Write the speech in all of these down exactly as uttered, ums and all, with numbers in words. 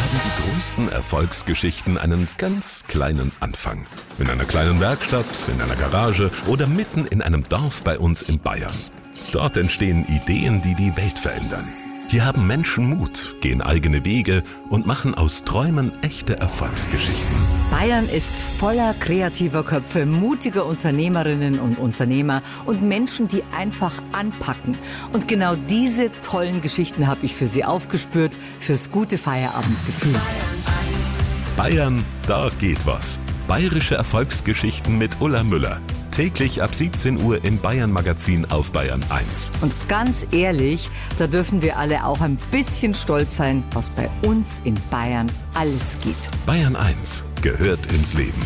haben die größten Erfolgsgeschichten einen ganz kleinen Anfang. In einer kleinen Werkstatt, in einer Garage oder mitten in einem Dorf bei uns in Bayern. Dort entstehen Ideen, die die Welt verändern. Hier haben Menschen Mut, gehen eigene Wege und machen aus Träumen echte Erfolgsgeschichten. Bayern ist voller kreativer Köpfe, mutiger Unternehmerinnen und Unternehmer und Menschen, die einfach anpacken. Und genau diese tollen Geschichten habe ich für Sie aufgespürt, fürs gute Feierabendgefühl. Bayern, da geht was. Bayerische Erfolgsgeschichten mit Ulla Müller. Täglich ab siebzehn Uhr im Bayern Magazin auf Bayern eins. Und ganz ehrlich, da dürfen wir alle auch ein bisschen stolz sein, was bei uns in Bayern alles geht. Bayern eins gehört ins Leben.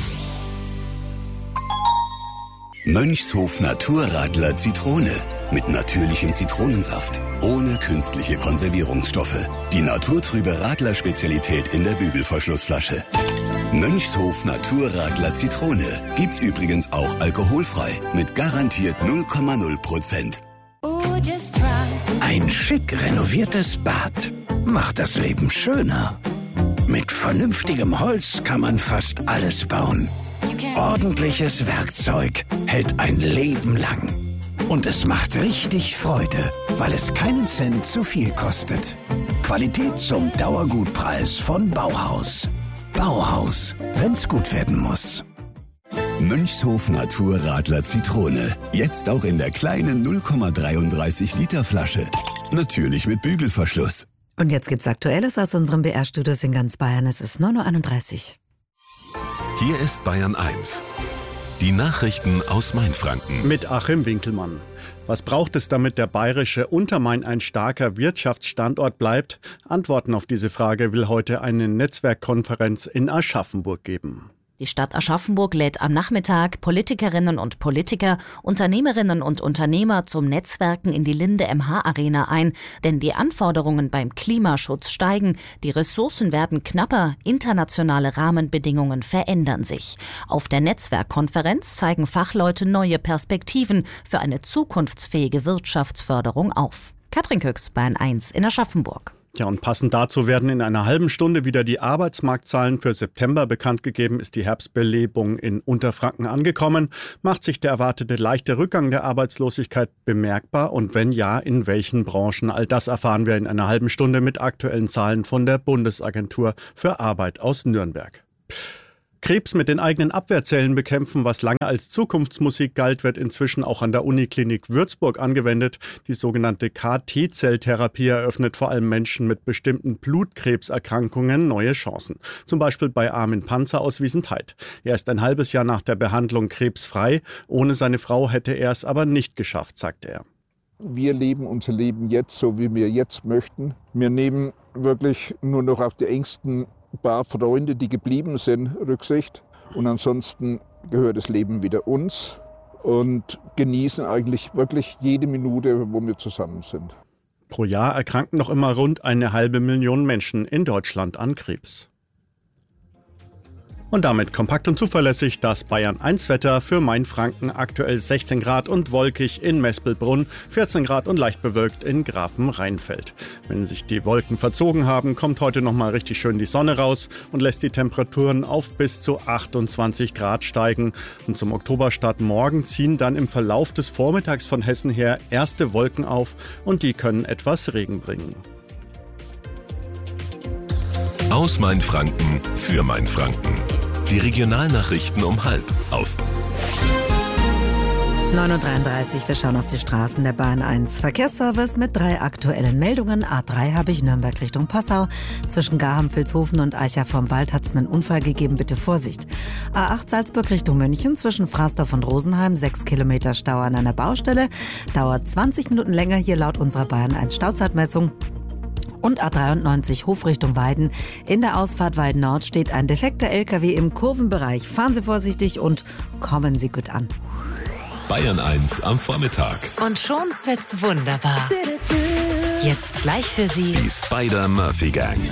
Mönchshof Naturradler Zitrone. Mit natürlichem Zitronensaft. Ohne künstliche Konservierungsstoffe. Die naturtrübe Radler-Spezialität in der Bügelverschlussflasche. Mönchshof Naturradler Zitrone. Gibt's übrigens auch alkoholfrei. Mit garantiert null Komma null Prozent. Ein schick renoviertes Bad macht das Leben schöner. Mit vernünftigem Holz kann man fast alles bauen. Ordentliches Werkzeug hält ein Leben lang. Und es macht richtig Freude, weil es keinen Cent zu viel kostet. Qualität zum Dauergutpreis von Bauhaus. Bauhaus, wenn's gut werden muss. Mönchshof Naturradler Zitrone. Jetzt auch in der kleinen null Komma dreiunddreißig Liter Flasche. Natürlich mit Bügelverschluss. Und jetzt gibt's Aktuelles aus unseren B R-Studios in ganz Bayern. Es ist neun Uhr einunddreißig. Hier ist Bayern eins. Die Nachrichten aus Mainfranken. Mit Achim Winkelmann. Was braucht es, damit der bayerische Untermain ein starker Wirtschaftsstandort bleibt? Antworten auf diese Frage will heute eine Netzwerkkonferenz in Aschaffenburg geben. Die Stadt Aschaffenburg lädt am Nachmittag Politikerinnen und Politiker, Unternehmerinnen und Unternehmer zum Netzwerken in die Linde M H Arena ein, denn die Anforderungen beim Klimaschutz steigen, die Ressourcen werden knapper, internationale Rahmenbedingungen verändern sich. Auf der Netzwerkkonferenz zeigen Fachleute neue Perspektiven für eine zukunftsfähige Wirtschaftsförderung auf. Katrin Köks, Bayern eins in Aschaffenburg. Ja, und passend dazu werden in einer halben Stunde wieder die Arbeitsmarktzahlen für September bekannt gegeben. Ist die Herbstbelebung in Unterfranken angekommen? Macht sich der erwartete leichte Rückgang der Arbeitslosigkeit bemerkbar? Und wenn ja, in welchen Branchen? All das erfahren wir in einer halben Stunde mit aktuellen Zahlen von der Bundesagentur für Arbeit aus Nürnberg. Krebs mit den eigenen Abwehrzellen bekämpfen, was lange als Zukunftsmusik galt, wird inzwischen auch an der Uniklinik Würzburg angewendet. Die sogenannte K T-Zelltherapie eröffnet vor allem Menschen mit bestimmten Blutkrebserkrankungen neue Chancen. Zum Beispiel bei Armin Panzer aus Wiesentheid. Er ist ein halbes Jahr nach der Behandlung krebsfrei. Ohne seine Frau hätte er es aber nicht geschafft, sagte er. Wir leben unser Leben jetzt so, wie wir jetzt möchten. Wir nehmen wirklich nur noch auf die engsten paar Freunde, die geblieben sind, Rücksicht. Und ansonsten gehört das Leben wieder uns und genießen eigentlich wirklich jede Minute, wo wir zusammen sind. Pro Jahr erkranken noch immer rund eine halbe Million Menschen in Deutschland an Krebs. Und damit kompakt und zuverlässig das Bayern eins Wetter für Mainfranken, aktuell sechzehn Grad und wolkig in Mespelbrunn, vierzehn Grad und leicht bewölkt in Grafenrheinfeld. Wenn sich die Wolken verzogen haben, kommt heute nochmal richtig schön die Sonne raus und lässt die Temperaturen auf bis zu achtundzwanzig Grad steigen. Und zum Oktoberstart morgen ziehen dann im Verlauf des Vormittags von Hessen her erste Wolken auf und die können etwas Regen bringen. Aus Mainfranken für Mainfranken. Die Regionalnachrichten um halb auf neun Uhr dreiunddreißig, wir schauen auf die Straßen der Bahn eins. Verkehrsservice mit drei aktuellen Meldungen. A drei habe ich Nürnberg Richtung Passau. Zwischen Garham, Vilshofen und Eicher vorm Wald hat es einen Unfall gegeben, bitte Vorsicht. A acht Salzburg Richtung München, zwischen Frasdorf und Rosenheim, sechs Kilometer Stau an einer Baustelle. Dauert zwanzig Minuten länger hier laut unserer Bayern eins Stauzeitmessung. Und A dreiundneunzig Hof Richtung Weiden. In der Ausfahrt Weiden Nord steht ein defekter L K W im Kurvenbereich. Fahren Sie vorsichtig und kommen Sie gut an. Bayern eins am Vormittag. Und schon wird's wunderbar. Jetzt gleich für Sie Die Spider-Murphy Gang.